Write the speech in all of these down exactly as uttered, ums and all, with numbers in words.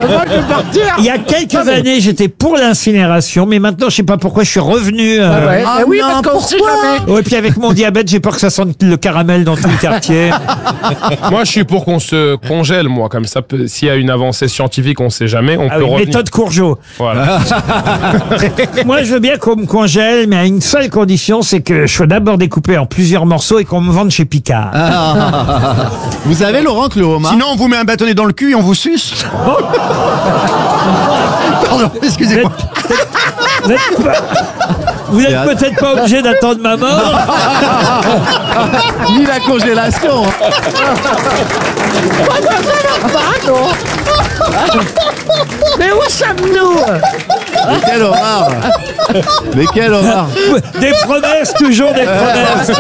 moi, je vais partir. Il y a quelques années, j'étais pour l'incinération, mais maintenant, je sais pas pourquoi je suis revenu. Euh... Ah ouais. Ah Eh oui, non, parce qu'on sait pourquoi jamais. Ouais, puis avec mon diabète, j'ai peur que ça sente le caramel dans tout le quartier. Moi, je suis pour qu'on se congèle, moi, comme ça. peut- S'il y a une avancée scientifique, on sait jamais, on Ah peut oui, revenir. méthode Courgeot. Voilà. Moi, je veux bien qu'on me congèle, mais à une seule condition, c'est que je sois d'abord découpé en plusieurs morceaux et qu'on me vende chez Picard. Vous savez, Laurent, que le homard... Sinon, on vous met un bâtonnet dans le cul et on vous suce. Pardon, excusez-moi. Vous êtes pas- vous êtes peut-être pas obligé d'attendre ma mort. Ni la congélation. Mais où sommes-nous? Mais quel homard. Mais quel homard. Des promesses, toujours des promesses.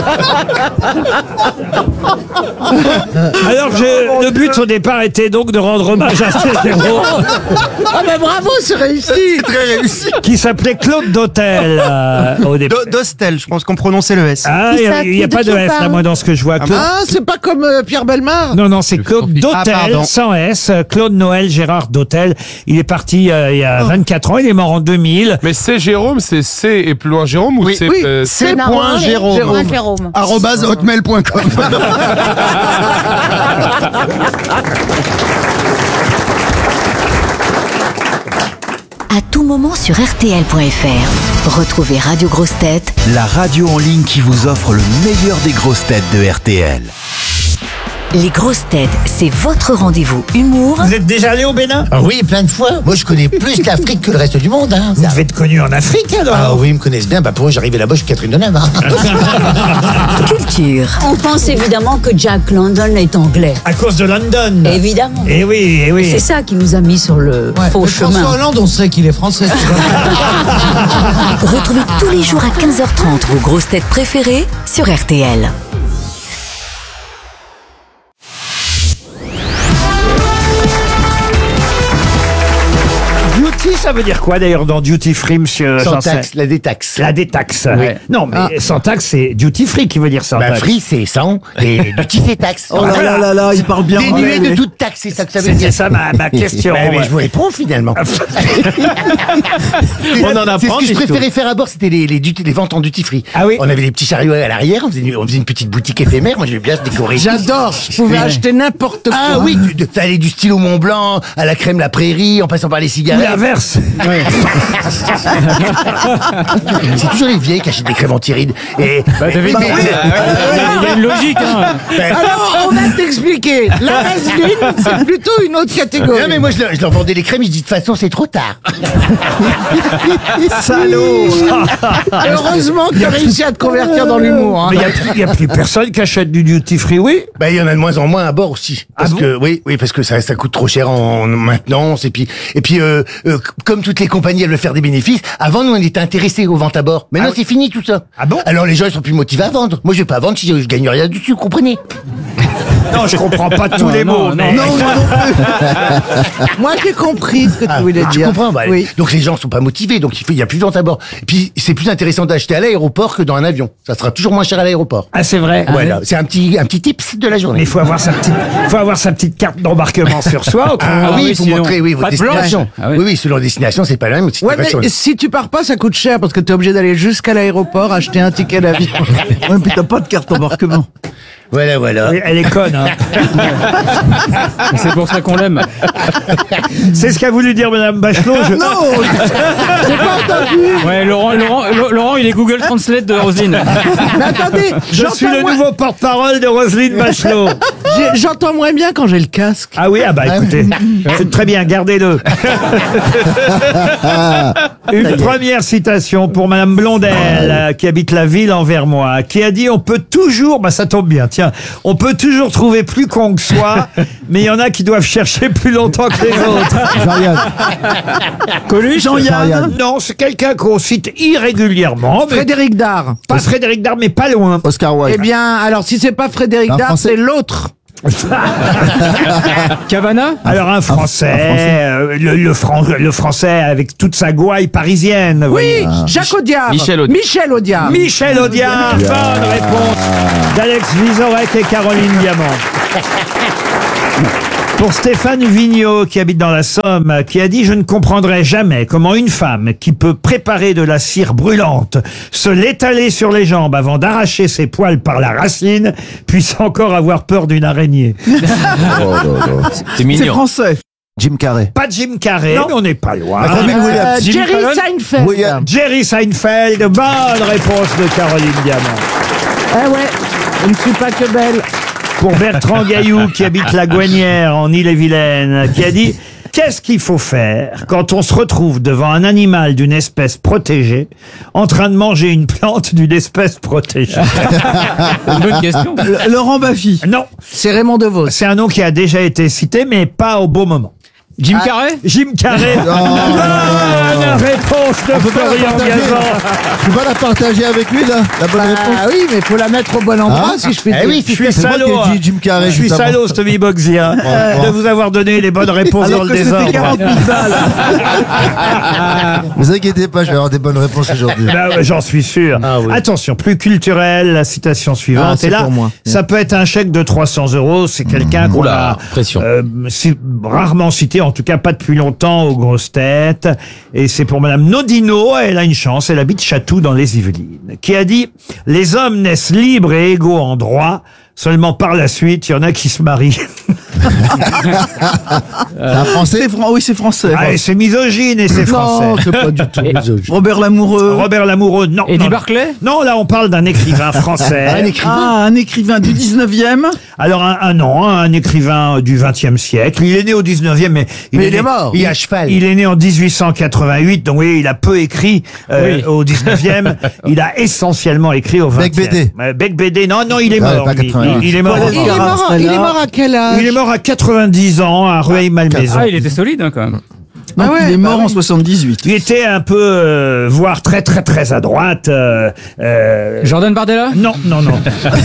Alors, je, le but au départ était donc de rendre hommage à ce héros Ah ben bravo, c'est réussi. Très réussi. qui s'appelait Claude Dautel euh, au départ. Do- Dostel, je pense qu'on prononçait le S. Ah, Qui il ça, n'y a, de pas qui de on S là, parle moi, dans ce que je vois. Claude- Ah, c'est pas comme euh, Pierre Bellemare. Non, non, c'est Claude Ah, Dautel, pardon. sans S. Claude Noël Gérard Dautel. Il est parti euh, il y a vingt-quatre ans, il est mort en deux mille. Mais c'est Jérôme, c'est C et plus loin Jérôme ou Oui, c'est oui, euh, c'est Non, point c'est- Jérôme. Jérôme. Jérôme. Arrobase hotmail point com. À tout moment sur R T L point F R. Retrouvez Radio Grosses Têtes La radio en ligne qui vous offre le meilleur des grosses têtes de R T L. Les Grosses Têtes, c'est votre rendez-vous humour Vous êtes déjà allé au Bénin? Ah oui, plein de fois. Moi, je connais plus l'Afrique que le reste du monde. Hein. Vous devez être connu en Afrique alors. Ah oui, ils me connaissent bien. Bah, pour eux, j'arrivais là-bas, je suis Catherine Deneuve. Hein. culture. On pense évidemment que Jack London est anglais. À cause de London. Évidemment. Eh oui, eh oui. C'est ça qui nous a mis sur le faux Mais François chemin. Hollande, on sait qu'il est français. Retrouvez tous les jours à quinze heures trente vos grosses têtes préférées sur R T L. Duty, ça veut dire quoi d'ailleurs dans duty free, monsieur Sans Janssen? taxe, la détaxe. La détaxe. Oui. Non, mais sans taxe, c'est duty free qui veut dire sans Bah, taxe. free, c'est sans. Et duty, c'est taxe. Oh là là là là, il parle bien. Dénué anglais. de toute taxe, c'est ça que ça veut C'était dire. ça ma, ma question. Bah, mais ouais. je vous réponds finalement. On en apprend C'est ce que je des préférais faire à bord, c'était les, les, duty- les ventes en duty free. Ah oui. On avait des petits chariots à l'arrière, on faisait, une, on faisait une petite boutique éphémère. Moi, j'aimais bien se décorer. J'adore. Je pouvais acheter n'importe quoi. Ah oui, tu- ça allait du stylo Mont Blanc à la crème La Prairie, en passant par les Ou cigarettes. l'inverse. C'est toujours les vieilles qui achètent des crèmes anti-rides. Et Bah, mais- mais- Il y a une logique, hein. Alors, on va t'expliquer. La vaseline, c'est plutôt une autre catégorie. Non mais moi je leur, je leur vendais les crèmes, ils disent de toute façon c'est trop tard. Salaud. Heureusement que tu as réussi à te convertir dans l'humour. Hein. Mais il n'y a, plus personne qui achète du duty free, oui. Bah il y en a de moins en moins à bord aussi. Parce Ah bon que oui, oui, parce que ça, ça coûte trop cher en, en maintenance et puis et puis euh, euh, comme toutes les compagnies elles veulent faire des bénéfices. Avant nous on était intéressés aux ventes à bord. Maintenant Ah oui. c'est fini tout ça. Ah bon Alors les gens ils sont plus motivés à vendre. Moi je vais pas vendre si je, je gagne rien dessus, vous comprenez? Non, je comprends pas tous les mots. mais... Non, non, non. Moi, j'ai compris ce que tu Ah, voulais tu dire. comprends, bah, Oui. donc les gens sont pas motivés, donc il faut- il y a plus de vente à bord. Et puis c'est plus intéressant d'acheter à l'aéroport que dans un avion. Ça sera toujours moins cher à l'aéroport. Ah, c'est vrai. Voilà, c'est un petit un petit tips de la Mais journée. il faut avoir sa petite, faut avoir sa petite carte d'embarquement sur soi. autrement- Ah, oui, il faut sinon, montrer oui, votre pas de blanche. destination. Ah oui. oui. oui, selon la destination, c'est pas la même. c'est Ouais, pas mais facile. si tu pars pas, ça coûte cher parce que t'es obligé d'aller jusqu'à l'aéroport, acheter un ticket d'avion. Ouais, puis t'as pas de carte d'embarquement. Voilà, voilà. Oui, elle est conne, hein. C'est pour ça qu'on l'aime. C'est ce qu'a voulu dire Madame Bachelot. Je... Non, j'ai pas entendu. Ouais, Laurent, Laurent, Laurent, il est Google Translate de Roselyne. Mais attendez, Je suis le j'entends moins- nouveau porte-parole de Roselyne Bachelot. j'ai- j'entends moins bien quand j'ai le casque. Ah oui, ah bah écoutez, c'est très bien, gardez-le. Une première citation pour Madame Blondel, euh, qui habite la ville en Vermois, qui a dit: on peut toujours, bah ça tombe bien, tiens, on peut toujours trouver plus con que soi, mais il y en a qui doivent chercher plus longtemps que les autres. Jean-Yann. Coluche, Jean-Yann. Non, c'est quelqu'un qu'on cite irrégulièrement. Mais Frédéric Dard. pas Frédéric Dard, mais pas loin. Oscar Wilde. Eh bien, alors si c'est pas Frédéric Un Dard, Français. c'est l'autre. Cavana. Alors un français, euh, le, le, Fran- le français avec toute sa gouaille parisienne. vous Oui, voyez. Jacques Audiard. Michel Audiard. Michel Audiard. Michel Audiard, bonne réponse d'Alex Vizorek et Caroline Diamant. Pour Stéphane Vigneault, qui habite dans la Somme, qui a dit « Je ne comprendrai jamais comment une femme qui peut préparer de la cire brûlante, se l'étaler sur les jambes avant d'arracher ses poils par la racine, puisse encore avoir peur d'une araignée. C'est mignon. C'est français. Jim Carrey. » Pas Jim Carrey, mais on n'est pas loin. Robin Williams. Euh, Jimmy Jerry Fallon. Seinfeld. William. Jerry Seinfeld, bonne réponse de Caroline Diamant. Ah ouais, je ne suis pas que belle. Pour Bertrand Gaillou, qui habite la Gouanière en Ille-et-Vilaine, qui a dit « Qu'est-ce qu'il faut faire quand on se retrouve devant un animal d'une espèce protégée en train de manger une plante d'une espèce protégée ?» Une bonne question. Le- Laurent Baffy. Non, C'est Raymond DeVos. c'est un nom qui a déjà été cité, mais pas au bon moment. Jim Carrey. Jim Carrey. Bonne réponse de Florian Gazan. Tu vas la partager avec lui, là, la bonne réponse. Ah oui, mais il faut la mettre au bon endroit, Hein si je puis Eh dire. oui, Je suis C'est moi qui ai salaud, dit Jim Carrey. je suis juste avant. salaud, Stomy Boxy, hein, de vous avoir donné les bonnes réponses Alors dans que le c'était désordre. quarante mille balles. Ne vous inquiétez pas, je vais avoir des bonnes réponses aujourd'hui. Bah ouais, j'en suis sûr. Ah oui. Attention, plus culturel, la citation suivante. Ah, c'est Et là, pour moi. ça peut être un chèque de trois cents euros. C'est quelqu'un qu'on Oula, a pression. euh, si- rarement cité, en tout cas pas depuis longtemps, aux grosses têtes. Et c'est pour Madame Nodino. Elle a une chance. Elle habite Chatou dans les Yvelines, qui a dit « Les hommes naissent libres et égaux en droit. Seulement par la suite, il y en a qui se marient. » C'est un français. C'est fran- oui, c'est français. Ah, et c'est misogyne et c'est français. Non, c'est pas du tout misogyne. Robert Lamoureux. Robert Lamoureux, non. Eddie non, Barclay. non, là on parle d'un écrivain français. Un écrivain. Ah, un écrivain du dix-neuvième. Alors un, un non, un écrivain du vingtième siècle. Il est né au dix-neuvième, mais il Mais est, il est né- mort. Il est à cheval. Il est né en dix-huit cent quatre-vingt-huit, donc oui, il a peu écrit euh, Oui. au dix-neuvième. Il a essentiellement écrit au vingtième. Bec Bédé. Euh, Bec Bédé, non, non, il est Ah, mort. pas lui. quatre-vingt-huit. Il, il est mort. Paul Il est, Alcaraz, mort, il est là. mort à quel âge? Il est mort à quatre-vingt-dix ans à Rueil-Malmaison. Ah, il était solide hein, quand même. Donc, ouais, il est bah mort oui. en soixante-dix-huit. Il était un peu, euh, voire très très très à droite. euh, euh, Jordan Bardella. non, non, non.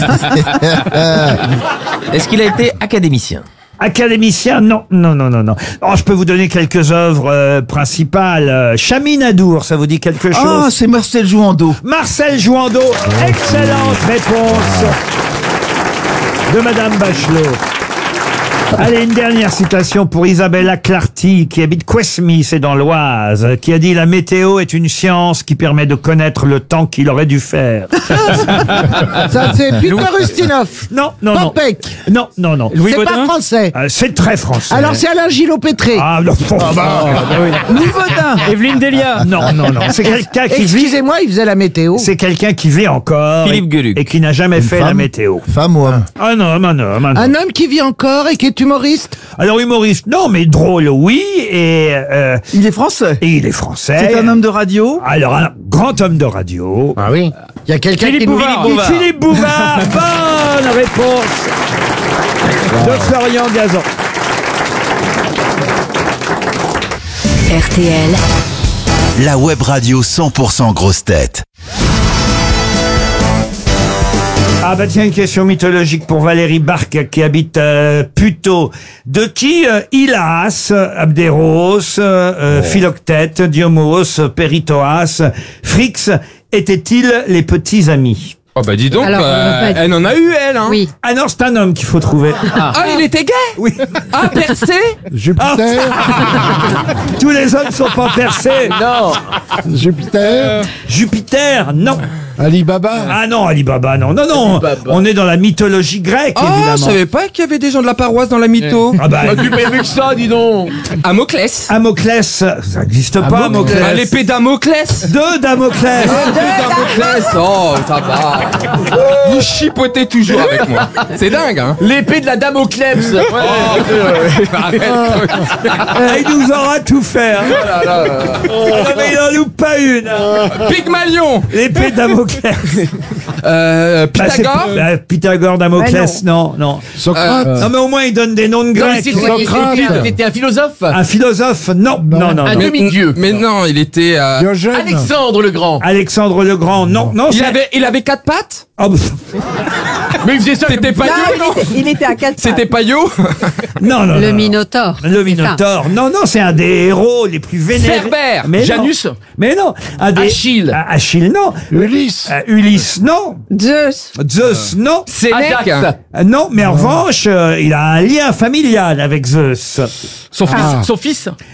Est-ce qu'il a été académicien? Académicien, non, non, non, non, non. Oh, je peux vous donner quelques œuvres euh, principales. Euh, Chaminadour, ça vous dit quelque chose? Ah, c'est Marcel Jouandeau. Marcel Jouandeau, excellente réponse de Madame Bachelot. Allez, une dernière citation pour Isabella Clarty, qui habite Quesmy, c'est dans l'Oise, qui a dit « La météo est une science qui permet de connaître le temps qu'il aurait dû faire. Ça, c'est Peter Ustinov. » Non, non, non. Popek. Non, non, non. Louis C'est Baudin. pas français. Euh, c'est très français. Alors, c'est Alain Gillot-Pétré. Ah, non, Louis Baudin. Evelyne Delia. non, non, non. C'est quelqu'un qui vit... Excusez-moi, il faisait la météo. C'est quelqu'un qui vit encore Philippe et, Gueluc. et qui n'a jamais fait la femme météo. Femme ou homme? Un homme, un homme, un homme. Un homme qui vit encore et qui est humoriste. Alors humoriste, non, mais drôle, oui, et, euh, Il est français. et il est français. C'est un homme de radio. Alors un grand homme de radio. Ah oui. Il y a quelqu'un Philippe qui nous Bouvard. dit Et Philippe Bouvard, bonne réponse de Florian Gazan. R T L, La web radio cent pour cent grosse tête. Ah bah tiens, une question mythologique pour Valérie Barque qui habite euh, Puteaux. De qui euh, Hylas, Abderos, euh, euh, Philoctète, Diomos, Péritoas, Phrix étaient-ils les petits amis? Oh bah dis donc, Alors, on euh, va pas- elle en a eu elle hein. Oui. Ah non, c'est un homme qu'il faut trouver. Ah, il était gay. Oui. Ah, percé. Jupiter, Tous les hommes sont pas percés. Non. Jupiter, Jupiter, non. Alibaba. Ah non, Alibaba, non. Non, non. On est dans la mythologie grecque, Ah, évidemment. je savais pas qu'il y avait des gens de la paroisse dans la mytho. Ah bah, tu payes avec ça, dis donc. Amoclès. Amoclès, ça n'existe pas, Amoclès. Ah, l'épée d'Amoclès. De Damoclès. L'épée d'Amoclès. Oh, ça va. Vous chipotez toujours avec moi. C'est dingue, hein. L'épée de la dame au Klebs. Ah, il nous aura tout fait. Hein. Non, mais il en loupe pas une. Pygmalion. L'épée de Damoclès. Euh, Bah, c'est- Pythagore. bah, Pythagore, Damoclès, non, non. Socrate. Non, mais au moins il donne des noms de Non, mais Grecs. c'était Socrate. c'était un philosophe. Un philosophe, non, non, non. Un non. demi-dieu. Mais non, il était. euh, Diogène. Alexandre le Grand. Alexandre le Grand, non, non. Il c'est- avait, il avait quatre pattes. Oh, pff. Mais il faisait ça. C'était Payot, non il, était, il était à quatre C'était pattes. Payot Non, non, Le non. Minotaure. Le Minotaure. Non, non, c'est un des héros les plus vénérés. Cerbère. Mais non. Janus. Mais non. Un des... Achille. Ah, Achille, non. Ulysse. Euh, Ulysse, non. Zeus. Zeus, non. Sénèque. Ajax. Euh, non, mais en revanche, euh, il a un lien familial avec Zeus. Son fils. Ah. Son fils.